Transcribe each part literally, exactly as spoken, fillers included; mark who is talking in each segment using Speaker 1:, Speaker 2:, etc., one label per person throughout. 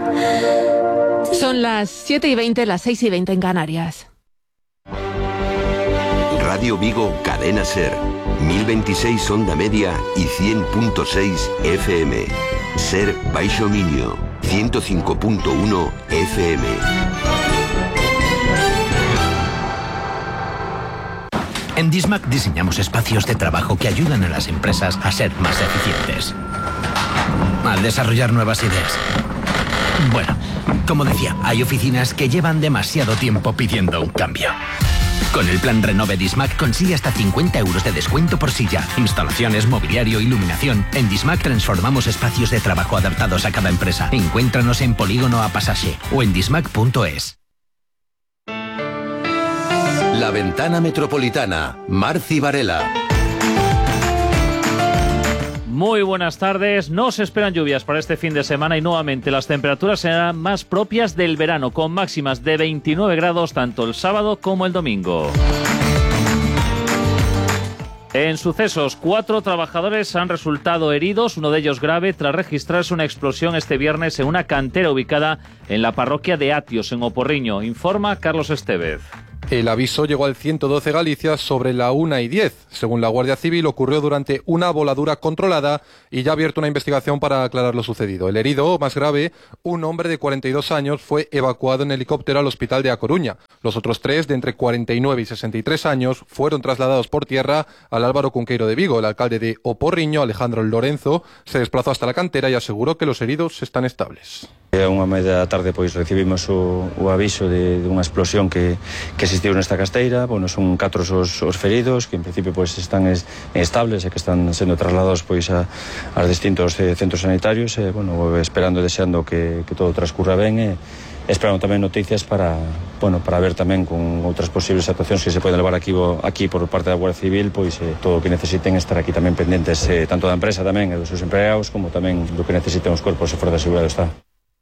Speaker 1: Son las siete y veinte, las seis y veinte en Canarias.
Speaker 2: Radio Vigo, Cadena Ser, mil veintiséis onda media y cien punto seis F M. Ser Baixo Miño, ciento cinco punto uno F M.
Speaker 3: En Dismac diseñamos espacios de trabajo que ayudan a las empresas a ser más eficientes, al desarrollar nuevas ideas. Bueno, como decía, hay oficinas que llevan demasiado tiempo pidiendo un cambio. Con el plan Renove Dismac consigue hasta cincuenta euros de descuento por silla, instalaciones, mobiliario, iluminación. En Dismac transformamos espacios de trabajo adaptados a cada empresa. Encuéntranos en Polígono A Pasaje o en dismac punto es.
Speaker 2: La Ventana Metropolitana, Marci Varela.
Speaker 4: Muy buenas tardes. No se esperan lluvias para este fin de semana y nuevamente las temperaturas serán más propias del verano, con máximas de veintinueve grados tanto el sábado como el domingo. En sucesos, cuatro trabajadores han resultado heridos, uno de ellos grave, tras registrarse una explosión este viernes en una cantera ubicada en la parroquia de Atios, en Oporriño. Informa Carlos Estevez.
Speaker 5: El aviso llegó al ciento doce Galicia sobre la una y diez. Según la Guardia Civil, ocurrió durante una voladura controlada y ya ha abierto una investigación para aclarar lo sucedido. El herido, más grave, un hombre de cuarenta y dos años, fue evacuado en helicóptero al hospital de A Coruña. Los otros tres, de entre cuarenta y nueve y sesenta y tres años, fueron trasladados por tierra al Álvaro Cunqueiro de Vigo. El alcalde de Oporriño, Alejandro Lorenzo, se desplazó hasta la cantera y aseguró que los heridos están estables.
Speaker 6: A unha media da tarde pois recibimos o, o aviso de, de unha explosión que, que existiu nesta casteira. Bueno, son catro os, os feridos que en principio pois están es, estables e que están sendo trasladados pois a, a distintos eh, centros sanitarios e, bueno, esperando e deseando que, que todo transcurra ben e esperando tamén noticias para, bueno, para ver tamén con outras posibles actuacións que se poden levar aquí, aquí por parte da Guardia Civil, pois eh, todo o que necesiten estar aquí tamén pendentes eh, tanto da empresa tamén e dos seus empregados como tamén do que necesiten os cuerpos e forzas de seguridade do Estado.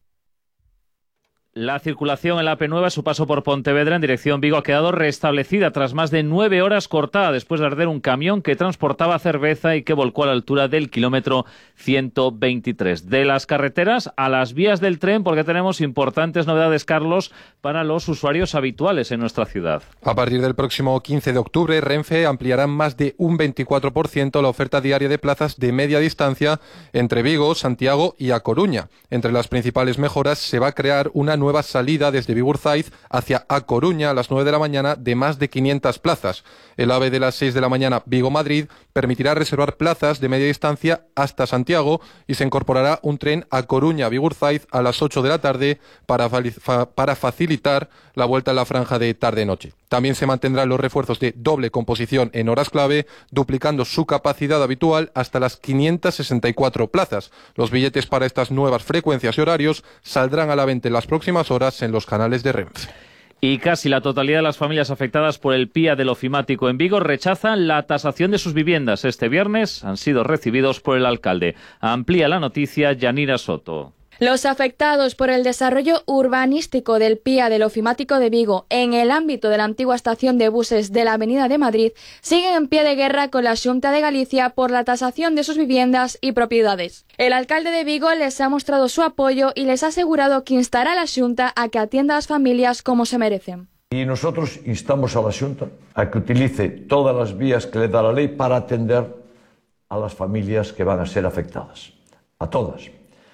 Speaker 4: La circulación en la A P nueve a su paso por Pontevedra en dirección Vigo ha quedado restablecida tras más de nueve horas cortada después de arder un camión que transportaba cerveza y que volcó a la altura del kilómetro ciento veintitrés. De las carreteras a las vías del tren, porque tenemos importantes novedades, Carlos, para los usuarios habituales en nuestra ciudad.
Speaker 5: A partir del próximo quince de octubre, Renfe ampliará más de un veinticuatro por ciento la oferta diaria de plazas de media distancia entre Vigo, Santiago y A Coruña. Entre las principales mejoras se va a crear una nueva nueva salida desde Vigurzáiz hacia A Coruña a las nueve de la mañana de más de quinientas plazas. El AVE de las seis de la mañana Vigo-Madrid permitirá reservar plazas de media distancia hasta Santiago y se incorporará un tren A Coruña-Vigurzáiz a las ocho de la tarde para, para facilitar la vuelta a la franja de tarde-noche. También se mantendrán los refuerzos de doble composición en horas clave, duplicando su capacidad habitual hasta las quinientas sesenta y cuatro plazas. Los billetes para estas nuevas frecuencias y horarios saldrán a la venta en las próximas horas en los canales de Renfe.
Speaker 4: Y casi la totalidad de las familias afectadas por el P I A del ofimático en Vigo rechazan la tasación de sus viviendas. Este viernes han sido recibidos por el alcalde. Amplía la noticia Yanira Soto.
Speaker 7: Los afectados por el desarrollo urbanístico del P I A del ofimático de Vigo en el ámbito de la antigua estación de buses de la Avenida de Madrid siguen en pie de guerra con la Xunta de Galicia por la tasación de sus viviendas y propiedades. El alcalde de Vigo les ha mostrado su apoyo y les ha asegurado que instará a la Xunta a que atienda a las familias como se merecen.
Speaker 8: Y nosotros instamos a la Xunta a que utilice todas las vías que le da la ley para atender a las familias que van a ser afectadas, a todas.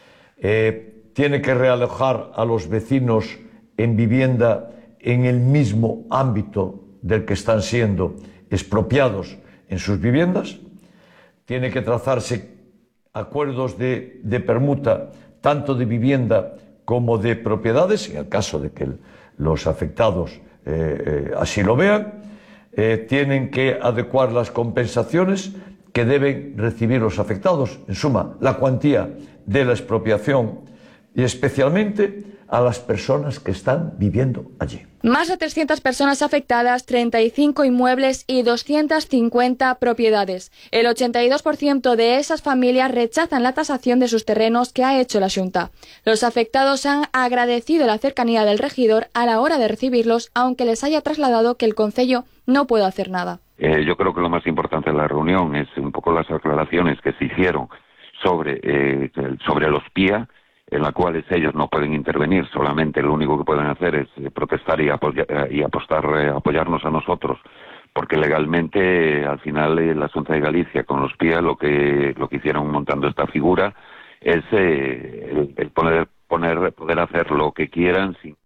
Speaker 8: Eh, tiene que realojar a los vecinos en vivienda en el mismo ámbito del que están siendo expropiados en sus viviendas. Tiene que trazarse acuerdos de, de permuta tanto de vivienda como de propiedades, en el caso de que el, los afectados eh, eh, así lo vean. Eh, tienen que adecuar las compensaciones que deben recibir los afectados, en suma, la cuantía de la expropiación y especialmente a las personas que están viviendo allí.
Speaker 7: Más de trescientas personas afectadas, treinta y cinco inmuebles y doscientas cincuenta propiedades. El ochenta y dos por ciento de esas familias rechazan la tasación de sus terrenos que ha hecho la Xunta. Los afectados han agradecido la cercanía del regidor a la hora de recibirlos, aunque les haya trasladado que el concello no puede hacer nada.
Speaker 9: Eh, yo creo que lo más importante de la reunión es un poco las aclaraciones que se hicieron sobre, eh, sobre los P I A, en la cual ellos no pueden intervenir, solamente lo único que pueden hacer es eh, protestar y, apoya, y apostar, eh, apoyarnos a nosotros, porque legalmente eh, al final eh, la Xunta de Galicia con los P I A lo que lo que hicieron montando esta figura es eh, el, el poder, poner, poder hacer lo que quieran sin...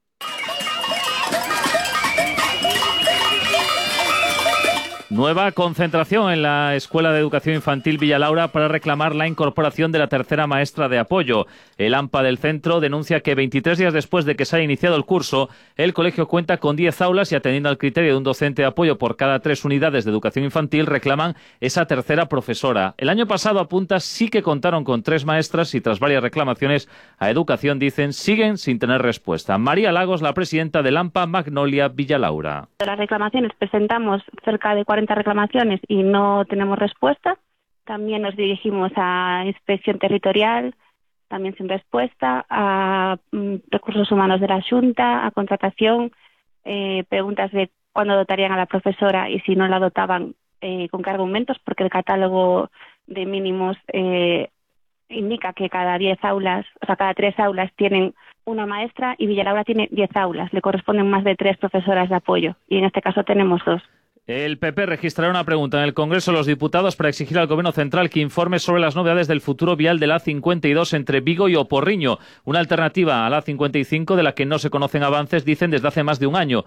Speaker 4: Nueva concentración en la Escuela de Educación Infantil Villalaura para reclamar la incorporación de la tercera maestra de apoyo. El AMPA del centro denuncia que veintitrés días después de que se haya iniciado el curso, el colegio cuenta con diez aulas y, atendiendo al criterio de un docente de apoyo por cada tres unidades de educación infantil, reclaman esa tercera profesora. El año pasado, apunta, sí que contaron con tres maestras y, tras varias reclamaciones a Educación, dicen, siguen sin tener respuesta. María Lagos, la presidenta del AMPA Magnolia Villalaura.
Speaker 10: Las reclamaciones, presentamos cerca de cuarenta reclamaciones y no tenemos respuesta. También nos dirigimos a Inspección Territorial, también sin respuesta, a mm, Recursos Humanos de la Xunta, a Contratación, eh, preguntas de cuándo dotarían a la profesora y si no la dotaban, eh, con qué argumentos, porque el catálogo de mínimos eh, indica que cada diez aulas, o sea, cada tres aulas tienen una maestra y Villalaura tiene diez aulas, le corresponden más de tres profesoras de apoyo y en este caso tenemos dos.
Speaker 4: El P P registrará una pregunta en el Congreso de los Diputados para exigir al Gobierno central que informe sobre las novedades del futuro vial de la A cincuenta y dos entre Vigo y Oporriño, una alternativa a la A cincuenta y cinco de la que no se conocen avances, dicen, desde hace más de un año.